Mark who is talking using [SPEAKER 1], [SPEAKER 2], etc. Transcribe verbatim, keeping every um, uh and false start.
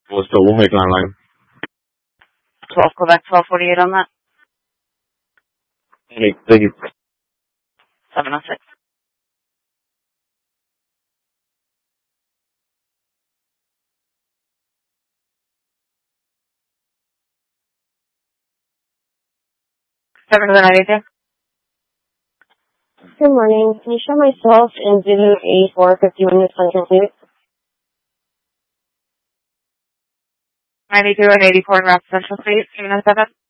[SPEAKER 1] We'll still, we'll make it online.
[SPEAKER 2] twelve, Quebec, twelve forty-eight on that.
[SPEAKER 1] Hey, thank you.
[SPEAKER 2] seven oh six. seven to the ninety-two.
[SPEAKER 3] Good morning. Can you show myself in Zulu eighty-four fifty-one with Central, please?
[SPEAKER 2] ninety-two and eighty-four in Route Central Street, seven oh seven.